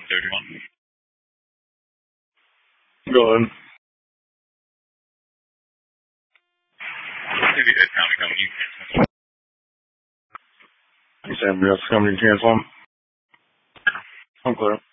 31. Go ahead. Maybe that's how we come. You said that's coming to cancel? I'm clear.